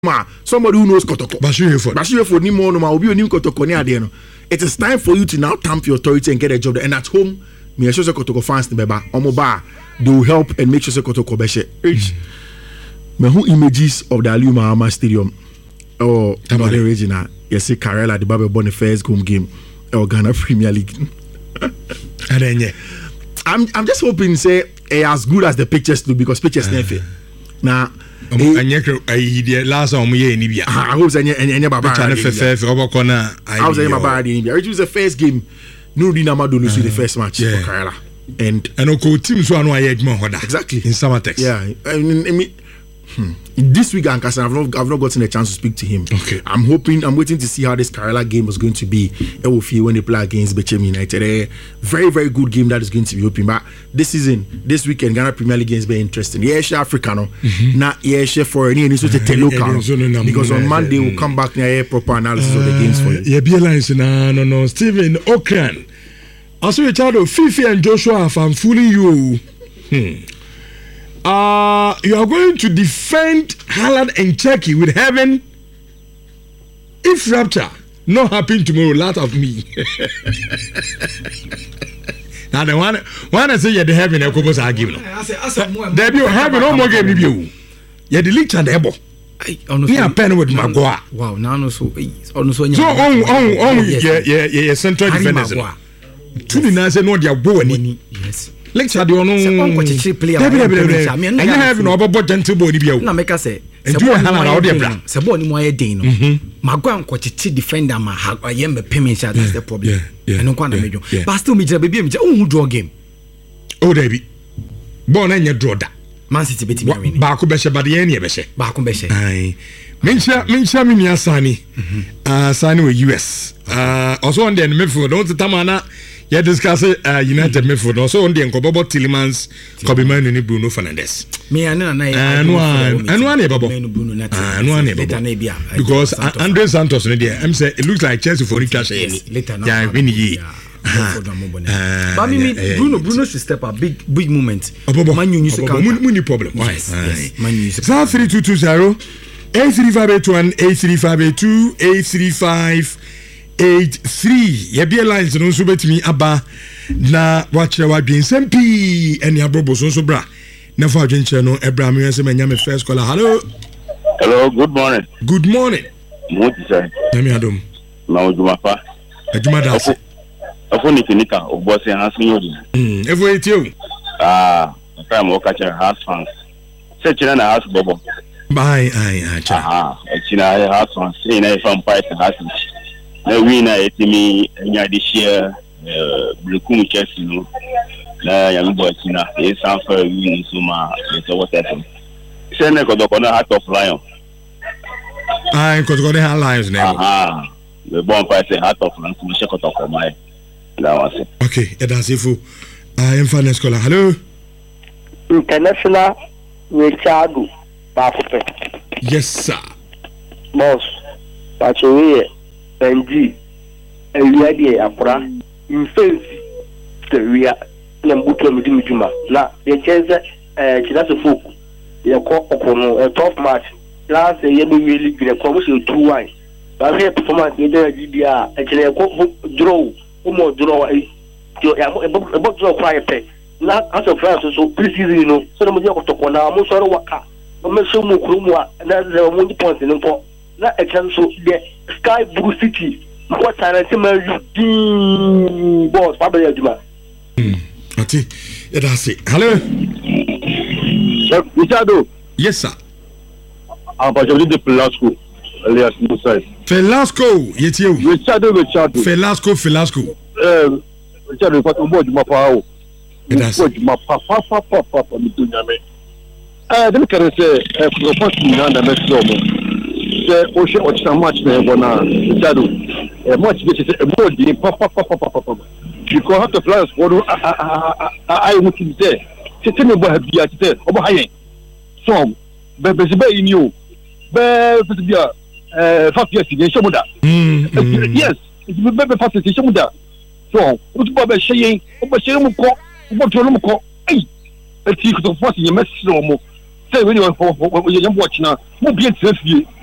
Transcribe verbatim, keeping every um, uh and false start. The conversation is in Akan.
somebody who knows Kotoko. Bashiwe Bashiwe for ni more no ma obi onim Kotoko ni ade no. It is time for you to now tamp your authority and get a job there. And at home, me assure say Kotoko fans ni beba. Omo ba, they will help and make sure say Kotoko beshe. Me who images of the Aliyu Mahama Stadium or Tamale Regina. You see Karela the Babe born the first home game or Ghana Premier League. And then yeah. I'm I'm just hoping say eh, as good as the pictures look because pictures uh, never. Now I last time we ni bia. I hope say any baba. Channel fefe oboko na. I hope say baba ni bia. It was the first game. Nurudeen Amadu lose the first match yeah. for Karela. And and okay team so anu aye edmo hoda. Exactly. In Samatex. Yeah. I mean, I mean Hmm. This week, I've not, I've not gotten a chance to speak to him. Okay. I'm hoping, I'm waiting to see how this Karela game was going to be. It will feel when they play against Bechem United. A very, very good game that is going to be open. But this season, this weekend, Ghana Premier League is very interesting. Yeah, she African, mm-hmm. not yeah, she foreign. And it's just a local because on Monday we'll come back near proper analysis uh, of the games for you. Yeah, be alliance no, no, no. Stephen Okran. Also, Richard, Fifi and Joshua, if I'm fooling you. Hmm. Uh, you are going to defend Haaland and Chucky with heaven. If rapture not happen tomorrow, laugh of me. Now the one, one I say you're the heaven, I could say give no. There be heaven no more game you. You're the leech and the ebo. Me a pen with Magua. Wow, now no so. So on on on yeah yeah yeah central defenders. Two the nine say no they are bow any. Yes. Lecture the ono unko player and you have no about gentle body bio na make say se bo hala na odie bra se bo ni mo aye den no magwa unko chichi defender ma aye me payment share that's the problem and unko na mejo but still me jira baby me unhu draw game oh there be bo na nya draw da Man City beti me win ba ko be she ba de ye be she ba ko be she ai mencha mencha me nia sani ah sani we U S ah also on the midfield don't tamana. Yeah, discuss uh, United midfield. Also on the Nkobobo Tillemans, Kobe Manu, Bruno Fernandes. Me and I and one and one neighbor and one neighbor because Andre Santos in there. I'm saying it looks like Chelsea for cash. Yeah, win ye. But me Bruno Bruno should step up. Big big moment. Man you need to count. Money problem. Why? Man you need to. Star three two two zero eight three five eight one eight three five eight two eight three five. eight three Yebia lines no so betimi aba na wachire wadwen sempi eni abrobo so so bra na fa adwenche no ebra me yese manya me first caller. Hello. Hello, good morning. Good morning. What is that? Nami adom. Na ojuma fa. Ejuma da se. Afo ni tinika obosi hansin yodi. Mm, efo etio. Ah, time o ka chere house fans. Se chere na house bobo. Bye, ai, ai, cha. Ah, chere house fans, say na from price house. Na winner etimi nya this year eh Blekum Chelsea no na ya mbo china e sanfa win so ma e so what happen say na Kotoko na Heart of Lion ah Kotoko na Lions na ah the bon price Heart of Lion so she Kotoko mai na wase okay e da sefu ah em finance caller. Hello. International Richard Bafupe. Yes sir boss pachowe Benji, Eliadi Akura, in face the Ria, Nambuka Mudimujuma. Now, the chance, uh, China's folk, they are called a tough match. Last year, we really been a commercial two wine. But here, performance, they did a D R, actually, a draw, more draw, a book draw quiet pay. Now, as a France, so preseason, you know, so the majority of Tokona, most of the waka, but make sure Mukrumwa, and that's the only point in the pot. Na so the Sky Blue City what time you boss probably aduma hmm ati e da say. Hello. Richard. Yes sir. I'm about to the Velasco alias Musa. Velasco yetie Richard Richard Velasco Velasco eh Richard ko to board ma pa o e da say ma pa pa pa pa pa mi to nyame eh dem kare say eh ko pa ti na na meso mo the ocean watch some match na bona shadow a match this is a body papa papa papa because have to fly for I would say sitting me boy bia say obo hayen so be be be in you be be eh five years again shomuda yes it be be fast again shomuda so what be shayin obo shayin mu ko obo tolo mu ko ai e ti ko to force you mess no mo say when you you watch now mo bien trafie